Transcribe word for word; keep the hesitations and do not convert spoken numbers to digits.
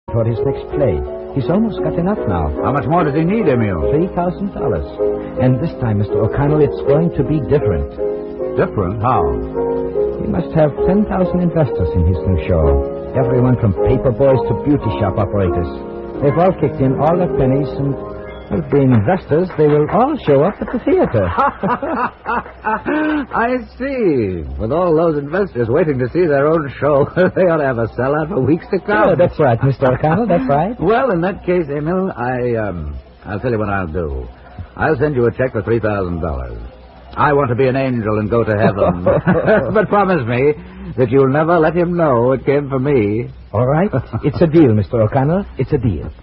for his next play. He's almost got enough now. How much more does he need, Emil? Three thousand dollars. And this time, Mister O'Connell, it's going to be different. Different? How? He must have ten thousand investors in his new show. Everyone from paper boys to beauty shop operators. They've all kicked in all their pennies, and, well, being investors, they will all show up at the theater. I see. With all those investors waiting to see their own show, they ought to have a sellout for weeks to come. Oh, that's right, Mister O'Connell, that's right. Well, in that case, Emil, I, um, I'll tell you what I'll do. I'll send you a check for three thousand dollars. I want to be an angel and go to heaven. But promise me that you'll never let him know it came from me. All right. It's a deal, Mister O'Connell. It's a deal.